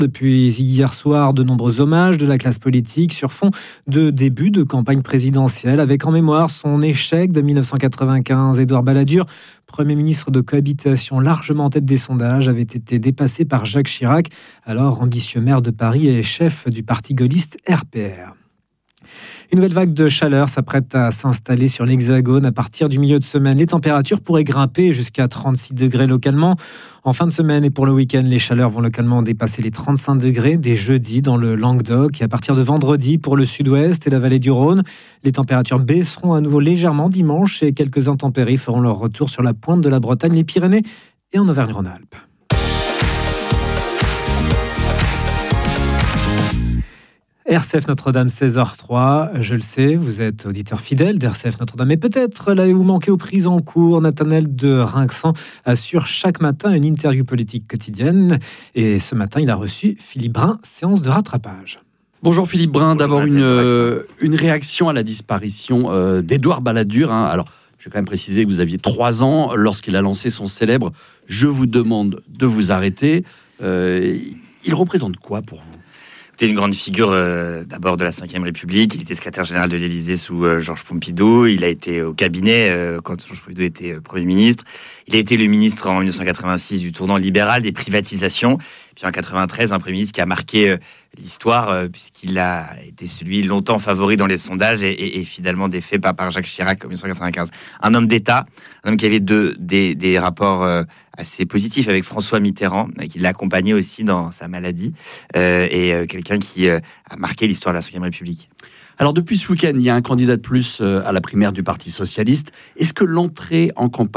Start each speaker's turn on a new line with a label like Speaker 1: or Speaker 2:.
Speaker 1: Depuis hier soir, de nombreux hommages de la classe politique sur fond de début de campagne présidentielle, avec en mémoire son échec de 1995. Édouard Balladur, Premier ministre de cohabitation largement en tête des sondages, avait été dépassé par Jacques Chirac, alors ambitieux maire de Paris et chef du parti gaulliste RPR. Une nouvelle vague de chaleur s'apprête à s'installer sur l'Hexagone. À partir du milieu de semaine, les températures pourraient grimper jusqu'à 36 degrés localement. En fin de semaine et pour le week-end, les chaleurs vont localement dépasser les 35 degrés dès jeudi dans le Languedoc. Et à partir de vendredi, pour le sud-ouest et la vallée du Rhône, les températures baisseront à nouveau légèrement dimanche et quelques intempéries feront leur retour sur la pointe de la Bretagne, les Pyrénées et en Auvergne-Rhône-Alpes. RCF Notre-Dame, 16h03. Je le sais, vous êtes auditeur fidèle d'RCF Notre-Dame, mais peut-être l'avez-vous manqué aux prises en cours. Nathanaël de Rinxan assure chaque matin une interview politique quotidienne. Et ce matin, il a reçu Philippe Brun, séance de rattrapage.
Speaker 2: Bonjour Philippe Brun. D'abord une réaction à la disparition d'Édouard Balladur. Alors, je vais quand même préciser que vous aviez 3 ans lorsqu'il a lancé son célèbre « Je vous demande de vous arrêter ». Il représente quoi pour vous ?
Speaker 3: Une grande figure d'abord de la Ve République. Il était secrétaire général de l'Élysée sous Georges Pompidou. Il a été au cabinet quand Georges Pompidou était Premier ministre. Il a été le ministre en 1986 du tournant libéral des privatisations. Puis en 93, un Premier ministre qui a marqué l'histoire puisqu'il a été celui longtemps favori dans les sondages et finalement défait par Jacques Chirac en 1995. Un homme d'État, un homme qui avait des rapports assez positifs avec François Mitterrand, qui l'a accompagné aussi dans sa maladie, et quelqu'un qui a marqué l'histoire de la Ve République.
Speaker 2: Alors depuis ce week-end, il y a un candidat de plus à la primaire du Parti socialiste. Est-ce que l'entrée en campagne